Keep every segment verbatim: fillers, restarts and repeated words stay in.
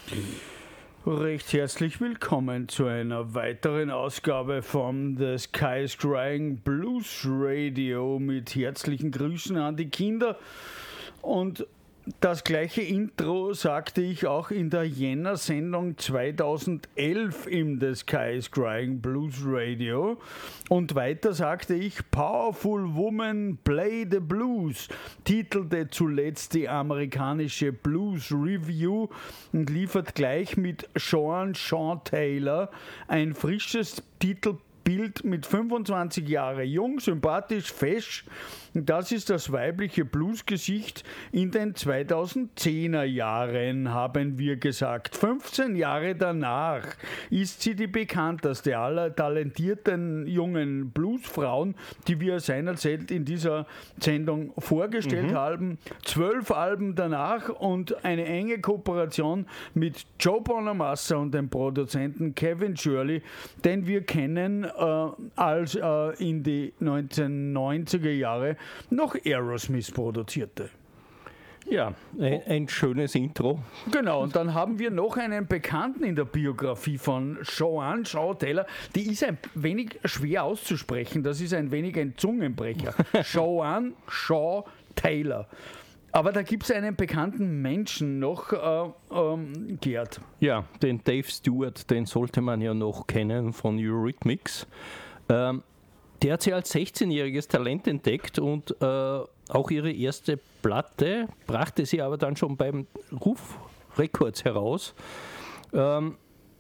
Recht herzlich willkommen zu einer weiteren Ausgabe von The Sky is Crying Blues Radio mit herzlichen Grüßen an die Kinder. Und das gleiche Intro sagte ich auch in der Jänner-Sendung zweitausendelf im The Sky is Crying Blues Radio. Und weiter sagte ich, Powerful Woman Play the Blues, titelte zuletzt die amerikanische Blues Review und liefert gleich mit Sean Sean Taylor ein frisches Titelbild mit fünfundzwanzig Jahre jung, sympathisch, fesch. Das ist das weibliche Bluesgesicht in den zweitausendzehner Jahren, haben wir gesagt. fünfzehn Jahre danach ist sie die bekannteste aller talentierten jungen Bluesfrauen, die wir seinerzeit in dieser Sendung vorgestellt mhm. haben. Zwölf Alben danach und eine enge Kooperation mit Joe Bonamassa und dem Produzenten Kevin Shirley, den wir kennen äh, als äh, in die neunzehnhundertneunziger Jahre noch Aerosmith produzierte. Ja, ein, ein schönes Intro. Genau, und dann haben wir noch einen Bekannten in der Biografie von Sean Sean Taylor. Die ist ein wenig schwer auszusprechen, das ist ein wenig ein Zungenbrecher. Sean Sean Taylor. Aber da gibt es einen bekannten Menschen noch, äh, ähm, Gerd. Ja, den Dave Stewart, den sollte man ja noch kennen von Eurythmics. Ähm, Der hat sie als sechzehnjähriges Talent entdeckt und äh, auch ihre erste Platte brachte sie aber dann schon beim Ruf Records heraus. Ähm,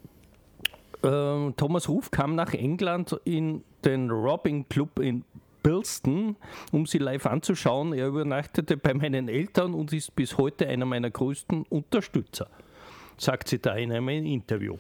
äh, Thomas Ruf kam nach England in den Robin Club in Bilston, um sie live anzuschauen. Er übernachtete bei meinen Eltern und ist bis heute einer meiner größten Unterstützer, sagt sie da in einem Interview.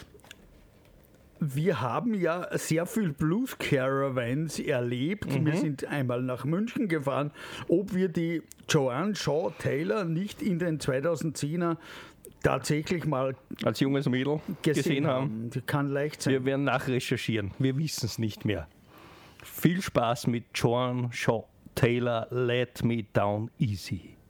Wir haben ja sehr viel Blues Caravans erlebt. Mhm. Wir sind einmal nach München gefahren. Ob wir die Joan Shaw Taylor nicht in den zweitausendzehner tatsächlich mal als junges Mädel gesehen, gesehen haben, haben. Kann leicht sein. Wir werden nachrecherchieren. Wir wissen es nicht mehr. Viel Spaß mit Joan Shaw Taylor, Let Me Down Easy.